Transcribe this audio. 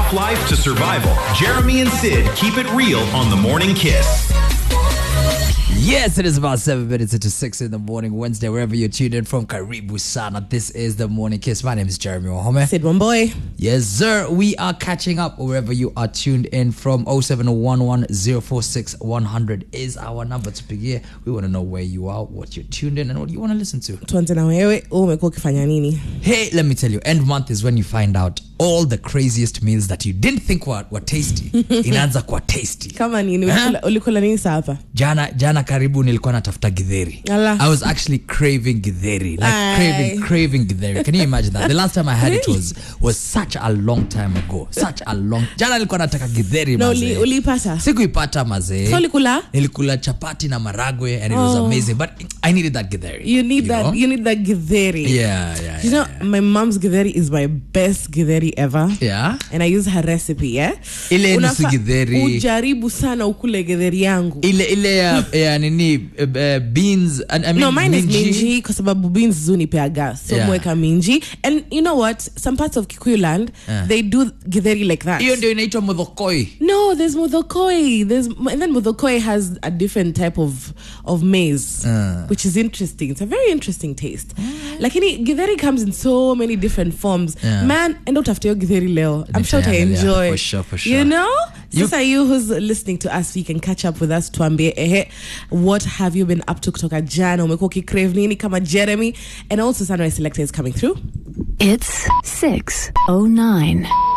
tough life to survival, Jeremy and Sid keep it real on The Morning Kiss. Yes, it is about 7 minutes into 6 in the morning, Wednesday, wherever you're tuned in from. Karibu Sana. This is The Morning Kiss. My name is Jeremy Wahome. Sid Boy. Yes, sir. We are catching up wherever you are tuned in from. 07011046100 is our number to begin. We want to know where you are, what you're tuned in, and what you want to listen to. Tuanze na wewe, umekuwa ukifanya nini? Hey, let me tell you, end month is when you find out all the craziest meals that you didn't think were tasty. Inaanza kwa tasty. Kama nini? Ulikula nini hapa? Jana karibu nilikuwa natafuta githeri. I was actually craving githeri. Like craving githeri. Can you imagine that? The last time I had it was such a long time ago. Jana nilikuwa nataka githeri mazee. No, ulipata? Sikuipata mazee. So ulikula? Nilikula chapati na maragwe and it was amazing. But I needed that githeri. You need that githeri. Yeah. You know, my mom's githeri is my best githeri ever. Yeah. And I use her recipe, yeah? Ile nusu githeri. Ujaribu sana ukule githeri yangu. Ile ya nini beans and I mean no, mine minji. Is minji kwa sababu beans zunipea gas. So mweka minji. And you know what? Some parts of Kikuyu land, they do githeri like that. Hiyo ndio inaitwa muthokoi. No, there's muthokoi. And then muthokoi has a different type of maize, which is interesting. It's a very interesting taste. Lakini githeri comes in so many different forms. Man, enda utafute githeri leo. I'm sure to enjoy. For sure. You know? Sasa you who's listening to us, you can catch up with us. Tuambie, what have you been up to kutoka jana? Umekuwa ukikrave nini kama Jeremy? And also Sunrise Selector is coming through. It's 6:09.